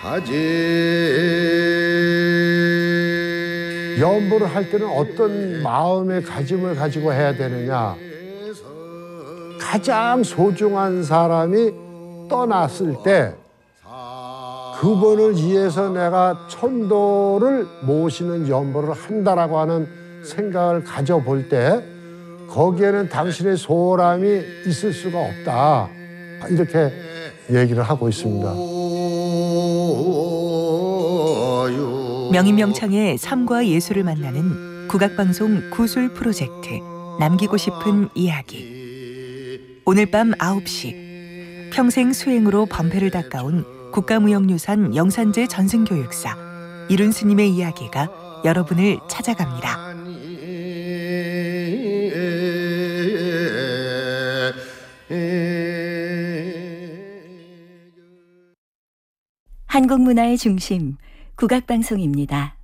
연보를 할 때는 어떤 마음의 가짐을 가지고 해야 되느냐. 가장 소중한 사람이 떠났을 때 그분을 위해서 내가 천도를 모시는 연보를 한다라고 하는 생각을 가져볼 때 거기에는 당신의 소홀함이 있을 수가 없다. 이렇게 얘기를 하고 있습니다. 명인명창의 삶과 예술을 만나는 국악방송 구술 프로젝트 남기고 싶은 이야기. 오늘 밤 9시 평생 수행으로 범패를 닦아온 국가무형유산 영산제 전승교육사 이룬 스님의 이야기가 여러분을 찾아갑니다. 한국 문화의 중심 국악방송입니다.